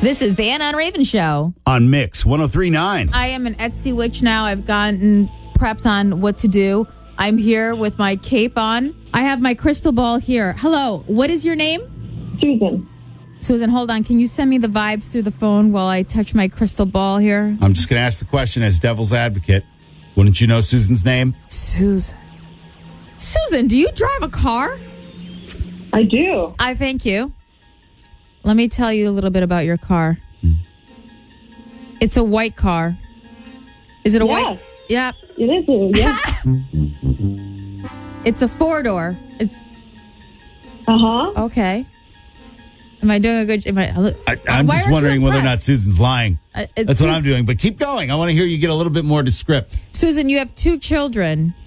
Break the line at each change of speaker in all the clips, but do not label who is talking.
This is the Anna and Raven Show
on Mix 103.9.
I am an Etsy witch now. I've gotten prepped on what to do. I'm here with my cape on. I have my crystal ball here. Hello, what is your name?
Susan.
Susan, hold on. Can you send me the vibes through the phone while I touch my crystal ball here?
I'm just going to ask the question as devil's advocate. Wouldn't you know Susan's name?
Susan, do you drive a car?
I do.
I thank you. Let me tell you a little bit about your car. It's a white car. Is it a white? Yeah.
It is. Yeah.
It's a 4-door. It's
Uh-huh.
okay. Am I doing a good?
I'm just wondering whether or not Susan's lying. That's what I'm doing. But keep going. I want to hear you get a little bit more descriptive.
Susan, you have 2 children.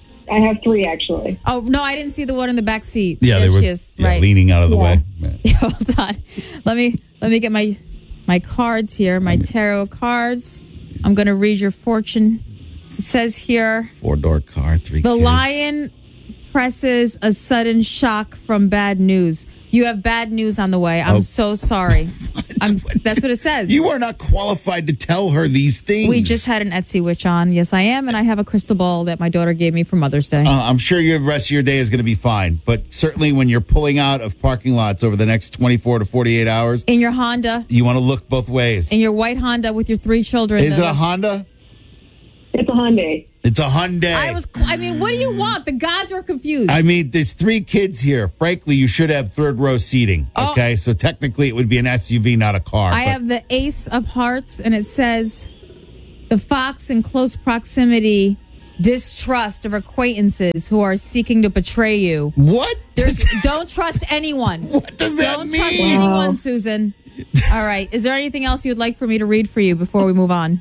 I have 3, actually.
Oh, no, I didn't see the one in the back seat.
Yeah,
there
they were
she is. Right.
leaning out of the way.
Hold on. Let me get my cards here, my tarot cards. I'm going to read your fortune. It says here,
4-door car, 3
the
kids.
lion presses a sudden shock from bad news. You have bad news on the way. I'm so sorry. That's what it says.
You are not qualified to tell her these things.
We just had an Etsy witch on. Yes, I am. And I have a crystal ball that my daughter gave me for Mother's Day.
I'm sure the rest of your day is going to be fine. But certainly when you're pulling out of parking lots over the next 24 to 48 hours.
In your Honda.
You want to look both ways.
In your white Honda with your 3 children.
Is it a Honda?
It's a Hyundai.
It's a Hyundai.
What do you want? The gods are confused.
I mean, there's 3 kids here. Frankly, you should have 3rd row seating. Okay, so technically it would be an SUV, not a car.
I have the Ace of Hearts, and it says, the fox in close proximity, distrust of acquaintances who are seeking to betray you.
What?
Don't trust anyone.
What does that mean?
Don't trust anyone, Susan. All right. Is there anything else you would like for me to read for you before we move on?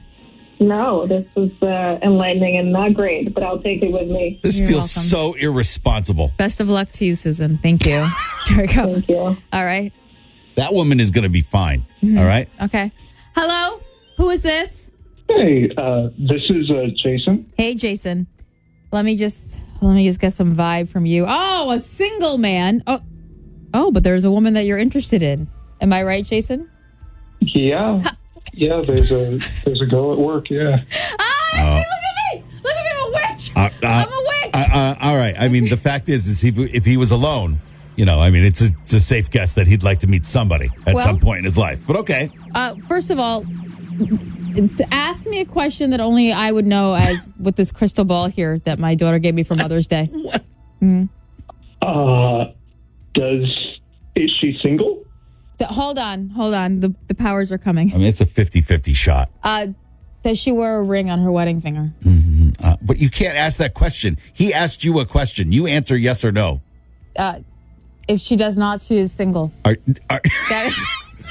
No, this is enlightening and not great, but I'll take it with me.
This
You're
feels
welcome.
so irresponsible.
Best of luck to you, Susan. Thank you. There we go.
Thank you.
All right.
That woman is going to be fine. All right?
Okay. Hello? Who is this?
Hey, this is Jason.
Hey, Jason. Let me just get some vibe from you. Oh, a single man. Oh, but there's a woman that you're interested in. Am I right, Jason?
Yeah. Yeah, there's a girl at work, yeah.
Look at me! Look at me, I'm a witch! I'm a witch!
All right. I mean, the fact is if he was alone, it's a safe guess that he'd like to meet somebody at some point in his life. But okay.
First of all, ask me a question that only I would know as with this crystal ball here that my daughter gave me for Mother's Day.
What?
Is she single?
Hold on. The powers are coming.
I mean, it's a 50-50 shot.
Does she wear a ring on her wedding finger?
But you can't ask that question. He asked you a question. You answer yes or no.
If she does not, she is single.
Are
That is...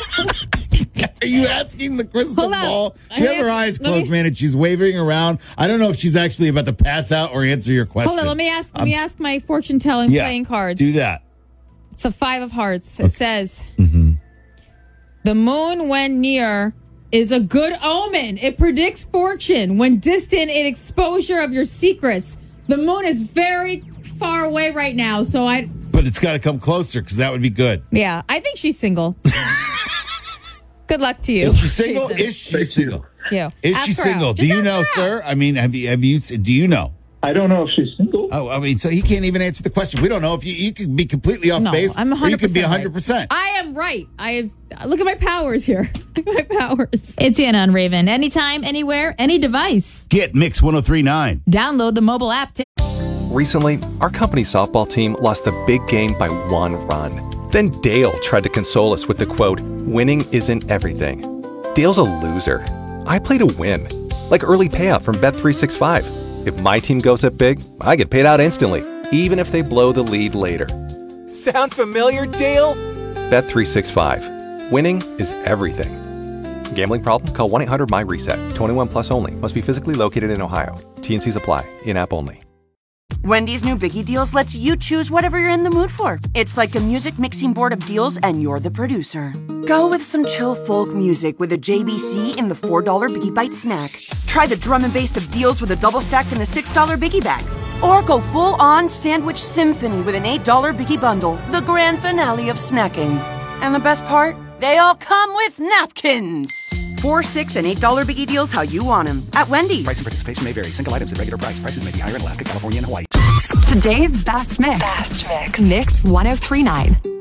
Are you asking the crystal ball? She has her eyes
Let me-
closed, man, and she's waving around. I don't know if she's actually about to pass out or answer your question.
Hold on, let me ask my fortune telling playing cards.
Do that.
It's a 5 of hearts. It says, the moon when near is a good omen. It predicts fortune. When distant in exposure of your secrets. The moon is very far away right now,
But it's got to come closer because that would be good.
Yeah, I think she's single. Good luck to you.
Is she single?
Jason.
Is she single?
Yeah.
Is
Ask
she
her
single?
out.
Do
Just
you
ask
know,
her
sir?
out.
I mean, do you know?
I don't know if she's single.
Oh, I mean, so he can't even answer the question. We don't know if you could be completely off base.
I'm 100%.
Or you could be 100%.
Right. I am right. Look at my powers here. Look at my powers. It's Anna and Raven. Anytime, anywhere, any device.
Get Mix 103.9.
Download the mobile app.
Recently, our company softball team lost the big game by 1 run. Then Dale tried to console us with the quote, "Winning isn't everything." Dale's a loser. I play to win. Like early payout from Bet365. If my team goes up big, I get paid out instantly, even if they blow the lead later. Sound familiar, Dale? Bet365. Winning is everything. Gambling problem? Call 1-800-MY-RESET. 21 plus only. Must be physically located in Ohio. T&Cs apply. In-app only.
Wendy's new Biggie Deals lets you choose whatever you're in the mood for. It's like a music mixing board of deals, and you're the producer. Go with some chill folk music with a JBC in the $4 Biggie Bite snack. Try the drum and bass of deals with a double stack in the $6 Biggie Bag. Or go full-on sandwich symphony with an $8 Biggie Bundle, the grand finale of snacking. And the best part? They all come with napkins. $4, $6, and $8 biggie deals how you want them at Wendy's.
Price and participation may vary. Single items at regular price. Prices may be higher in Alaska, California, and Hawaii.
Today's Best Mix. Mix 1039.